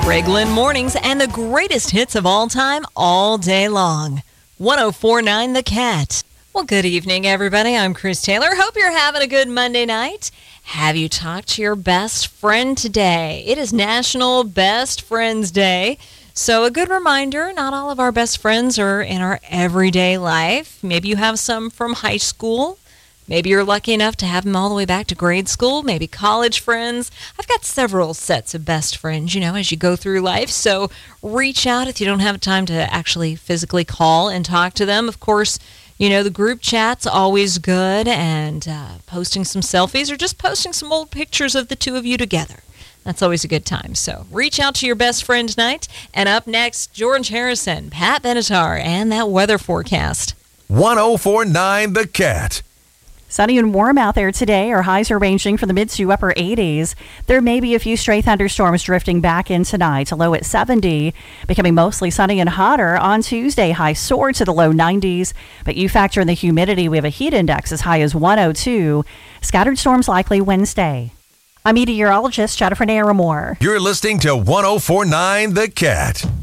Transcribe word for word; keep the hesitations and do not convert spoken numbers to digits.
Greg Lynn Mornings and the greatest hits of all time all day long. one oh four point nine The Cat. Well, good evening, everybody. I'm Chris Taylor. Hope you're having a good Monday night. Have you talked to your best friend today? It is National Best Friends Day. So a good reminder, not all of our best friends are in our everyday life. Maybe you have some from high school. Maybe you're lucky enough to have them all the way back to grade school, maybe college friends. I've got several sets of best friends, you know, as you go through life. So reach out if you don't have time to actually physically call and talk to them. Of course, you know, the group chat's always good, and uh, posting some selfies or just posting some old pictures of the two of you together. That's always a good time. So reach out to your best friend tonight. And up next, George Harrison, Pat Benatar, and that weather forecast. one oh four point nine The Cat. Sunny and warm out there today. Our highs are ranging from the mid to upper eighties. There may be a few stray thunderstorms drifting back in tonight. A low at seventy, becoming mostly sunny and hotter on Tuesday. Highs soar to the low nineties, but you factor in the humidity. We have a heat index as high as one oh two. Scattered storms likely Wednesday. I'm meteorologist Jennifer Naramore. You're listening to one oh four point nine The Cat.